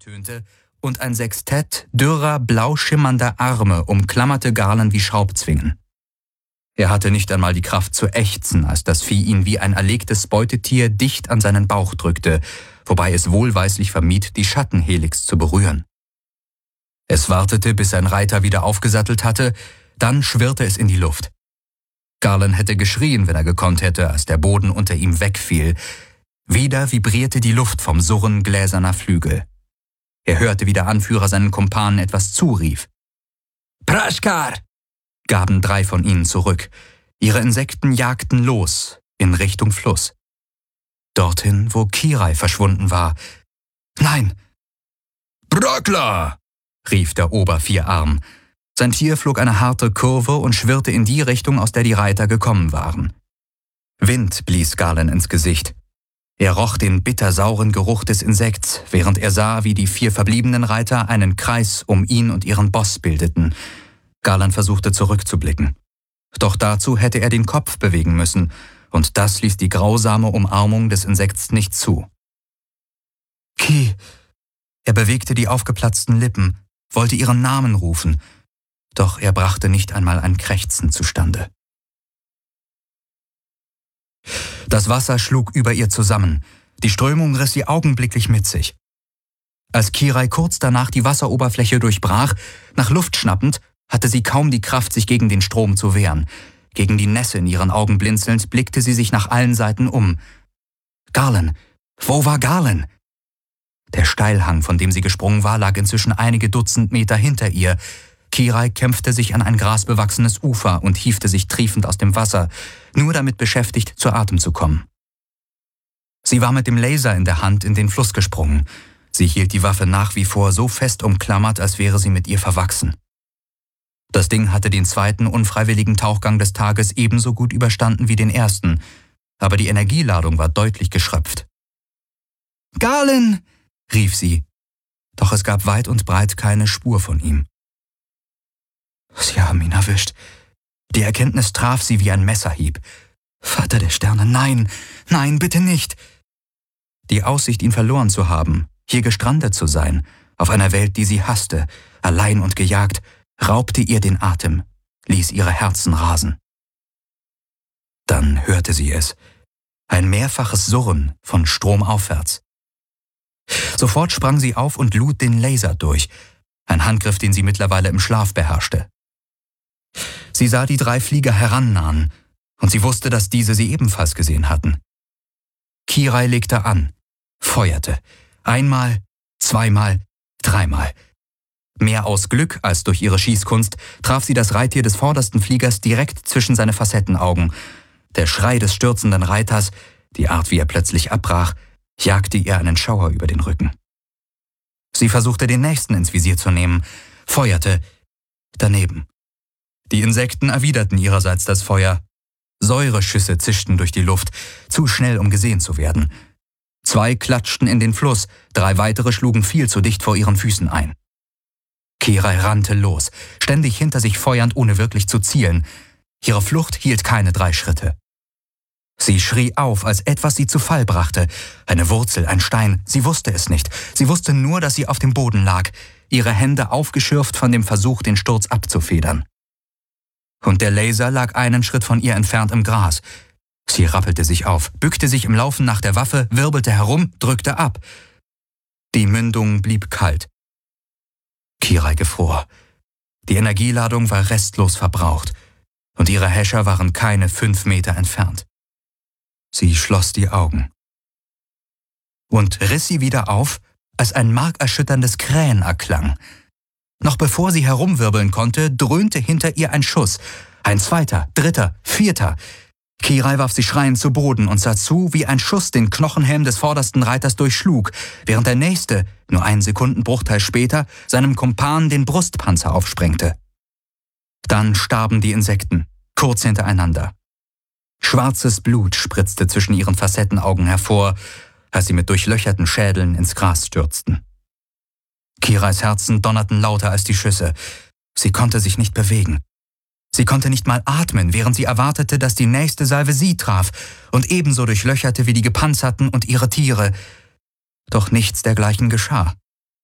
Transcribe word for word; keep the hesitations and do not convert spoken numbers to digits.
ertönte und ein Sextett dürrer, blau schimmernder Arme umklammerte Garland wie Schraubzwingen. Er hatte nicht einmal die Kraft zu ächzen, als das Vieh ihn wie ein erlegtes Beutetier dicht an seinen Bauch drückte, wobei es wohlweislich vermied, die Schattenhelix zu berühren. Es wartete, bis sein Reiter wieder aufgesattelt hatte, dann schwirrte es in die Luft. Garland hätte geschrien, wenn er gekonnt hätte, als der Boden unter ihm wegfiel. Wieder vibrierte die Luft vom Surren gläserner Flügel. Er hörte, wie der Anführer seinen Kumpanen etwas zurief. »Praskar«, gaben drei von ihnen zurück. Ihre Insekten jagten los, in Richtung Fluss. Dorthin, wo Kirai verschwunden war. »Nein!« »Brakla«, rief der Obervierarm. Sein Tier flog eine harte Kurve und schwirrte in die Richtung, aus der die Reiter gekommen waren. Wind blies Garland ins Gesicht. Er roch den bittersauren Geruch des Insekts, während er sah, wie die vier verbliebenen Reiter einen Kreis um ihn und ihren Boss bildeten. Garland versuchte zurückzublicken. Doch dazu hätte er den Kopf bewegen müssen, und das ließ die grausame Umarmung des Insekts nicht zu. »Ki«, er bewegte die aufgeplatzten Lippen, wollte ihren Namen rufen, doch er brachte nicht einmal ein Krächzen zustande. Das Wasser schlug über ihr zusammen, die Strömung riss sie augenblicklich mit sich. Als Kirai kurz danach die Wasseroberfläche durchbrach, nach Luft schnappend, hatte sie kaum die Kraft, sich gegen den Strom zu wehren. Gegen die Nässe in ihren Augen blinzelnd, blickte sie sich nach allen Seiten um. Garland! Wo war Garland? Der Steilhang, von dem sie gesprungen war, lag inzwischen einige Dutzend Meter hinter ihr. Kirai kämpfte sich an ein grasbewachsenes Ufer und hiefte sich triefend aus dem Wasser, nur damit beschäftigt, zu Atem zu kommen. Sie war mit dem Laser in der Hand in den Fluss gesprungen. Sie hielt die Waffe nach wie vor so fest umklammert, als wäre sie mit ihr verwachsen. Das Ding hatte den zweiten unfreiwilligen Tauchgang des Tages ebenso gut überstanden wie den ersten, aber die Energieladung war deutlich geschröpft. »Garland«, rief sie, doch es gab weit und breit keine Spur von ihm. Sie haben ihn erwischt. Die Erkenntnis traf sie wie ein Messerhieb. Vater der Sterne, nein, nein, bitte nicht. Die Aussicht, ihn verloren zu haben, hier gestrandet zu sein, auf einer Welt, die sie hasste, allein und gejagt, raubte ihr den Atem, ließ ihre Herzen rasen. Dann hörte sie es, ein mehrfaches Surren von stromaufwärts. Sofort sprang sie auf und lud den Laser durch, ein Handgriff, den sie mittlerweile im Schlaf beherrschte. Sie sah die drei Flieger herannahen, und sie wusste, dass diese sie ebenfalls gesehen hatten. Kirai legte an, feuerte. Einmal, zweimal, dreimal. Mehr aus Glück als durch ihre Schießkunst traf sie das Reittier des vordersten Fliegers direkt zwischen seine Facettenaugen. Der Schrei des stürzenden Reiters, die Art, wie er plötzlich abbrach, jagte ihr einen Schauer über den Rücken. Sie versuchte, den nächsten ins Visier zu nehmen, feuerte, daneben. Die Insekten erwiderten ihrerseits das Feuer. Säureschüsse zischten durch die Luft, zu schnell, um gesehen zu werden. Zwei klatschten in den Fluss, drei weitere schlugen viel zu dicht vor ihren Füßen ein. Kirai rannte los, ständig hinter sich feuernd, ohne wirklich zu zielen. Ihre Flucht hielt keine drei Schritte. Sie schrie auf, als etwas sie zu Fall brachte. Eine Wurzel, ein Stein, sie wusste es nicht. Sie wusste nur, dass sie auf dem Boden lag, ihre Hände aufgeschürft von dem Versuch, den Sturz abzufedern. Und der Laser lag einen Schritt von ihr entfernt im Gras. Sie rappelte sich auf, bückte sich im Laufen nach der Waffe, wirbelte herum, drückte ab. Die Mündung blieb kalt. Kirai gefror. Die Energieladung war restlos verbraucht, und ihre Häscher waren keine fünf Meter entfernt. Sie schloss die Augen und riss sie wieder auf, als ein markerschütterndes Krähen erklang. Noch bevor sie herumwirbeln konnte, dröhnte hinter ihr ein Schuss. Ein zweiter, dritter, vierter. Kirai warf sich schreiend zu Boden und sah zu, wie ein Schuss den Knochenhelm des vordersten Reiters durchschlug, während der nächste, nur einen Sekundenbruchteil später, seinem Kumpan den Brustpanzer aufsprengte. Dann starben die Insekten, kurz hintereinander. Schwarzes Blut spritzte zwischen ihren Facettenaugen hervor, als sie mit durchlöcherten Schädeln ins Gras stürzten. Kirais Herzen donnerten lauter als die Schüsse. Sie konnte sich nicht bewegen. Sie konnte nicht mal atmen, während sie erwartete, dass die nächste Salve sie traf und ebenso durchlöcherte wie die Gepanzerten und ihre Tiere. Doch nichts dergleichen geschah.